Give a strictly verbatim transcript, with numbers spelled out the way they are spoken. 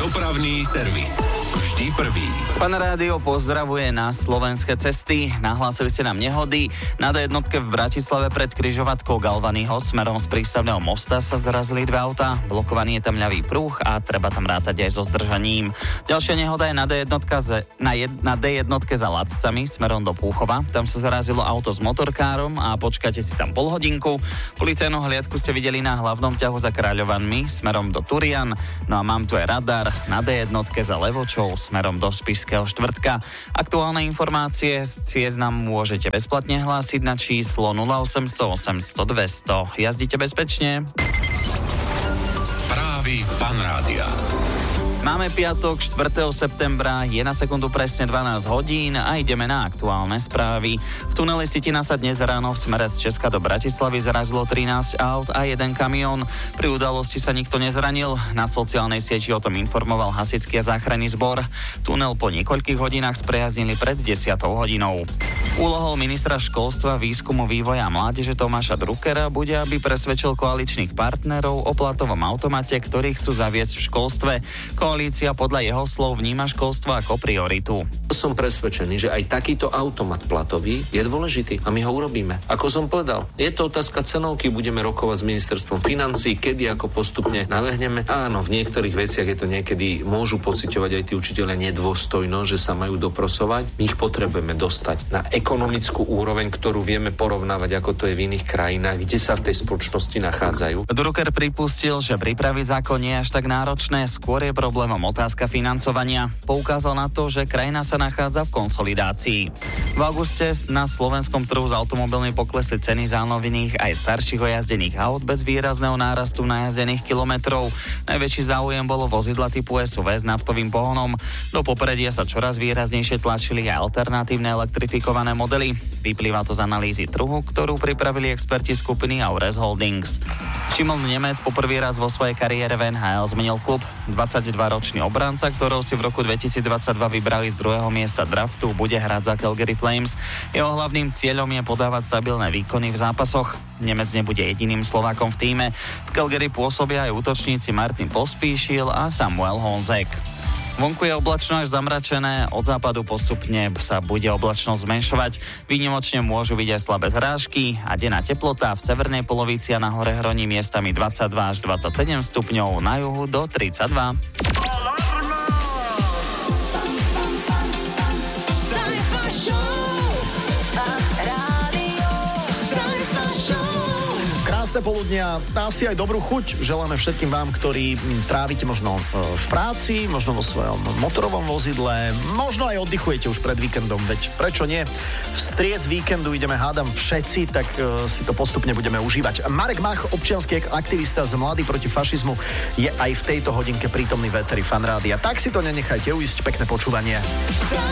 Dopravný servis. Vždy prvý. Fan Rádio pozdravuje na slovenské cesty. Nahlásili ste nám nehody. Na dé jednotke v Bratislave pred križovatkou Galvanyho smerom z prístavného mosta sa zrazili dve autá. Blokovaný je tam ľavý pruh a treba tam rátať aj so zdržaním. Ďalšia nehoda je na dé jednotke, na, jed, na dé jednotke za Laccami smerom do Púchova. Tam sa zarazilo auto s motorkárom a počkáte si tam pol hodinku. Policajnú hliadku ste videli na hlavnom ťahu za Kráľovanmi smerom do Turian. No a mám tu aj radar na dé jednotke za Levočou smerom do Spišského štvrtka. Aktuálne informácie z ciest nám môžete bezplatne hlásiť na číslo nula osemsto osemsto dvesto. Jazdite bezpečne. Správy Fan Rádia. Máme piatok, štvrtého septembra, je na sekundu presne dvanásť hodín a ideme na aktuálne správy. V tuneli Sitina sa dnes ráno v smere z Česka do Bratislavy zarazilo trinásť aut a jeden kamión. Pri udalosti sa nikto nezranil. Na sociálnej sieti o tom informoval hasičský a záchranný zbor. Tunel po niekoľkých hodinách sprejaznili pred desiatou hodinou. Úlohou ministra školstva, výskumu, vývoja a mládeže Tomáša Druckera bude, aby presvedčil koaličných partnerov o platovom automate, ktorý chcú zaviesť v školstve. Koalícia podľa jeho slov vníma školstvo ako prioritu. Som presvedčený, že aj takýto automat platový je dôležitý a my ho urobíme. Ako som povedal, je to otázka cenovky, budeme rokovať s ministerstvom financií, kedy ako postupne nabehneme. Áno, v niektorých veciach je to niekedy, môžu pociťovať aj tí učitelia nedôstojno, že sa majú doprosovať. My ich potrebujeme dostať na ekonomickú úroveň, ktorú vieme porovnávať, ako to je v iných krajinách, kde sa v tej spoločnosti nachádzajú. Drucker pripustil, že pripraviť zákon nie je až tak náročné, skôr je problémom otázka financovania. Poukázal na to, že krajina sa nachádza v konsolidácii. V auguste na slovenskom trhu s automobilmi poklesli ceny zánovinných aj starších ojazdených aut bez výrazného nárastu najazdených kilometrov. Najväčší záujem bolo vozidla typu es ú vé s naftovým pohonom. Do popredia sa čoraz výraznejšie tlačili aj alternatívne elektrifikované modely. Vyplýva to z analýzy trhu, ktorú pripravili experti skupiny Aures Holdings. Šimon Nemec po prvý raz vo svojej kariére v en há el zmenil klub. dvadsaťdvaročný obranca, ktorou si v roku dvetisícdvadsaťdva vybrali z druhého miesta draftu, bude hrať za Calgary Flames. Jeho hlavným cieľom je podávať stabilné výkony v zápasoch. Nemec nebude jediným Slovákom v tíme. V Calgary pôsobia aj útočníci Martin Pospíšil a Samuel Honzek. Vonku je oblačno až zamračené, od západu postupne sa bude oblačnosť zmenšovať. Výnimočne môžu byť aj slabé zrážky a denná teplota v severnej polovici a na hore hroní miestami dvadsaťdva až dvadsaťsedem stupňov, na juhu do tridsaťdva. Krásne poludnia, asi aj dobrú chuť želáme všetkým vám, ktorí trávite možno v práci, možno vo svojom motorovom vozidle, možno aj oddychujete už pred víkendom, veď prečo nie? Vstriec víkendu ideme, hádam, všetci, tak si to postupne budeme užívať. Marek Mach, občiansky aktivista z Mladí proti fašizmu, je aj v tejto hodinke prítomný v éteri Fan Rádia. Tak si to nenechajte uísť, pekné počúvanie.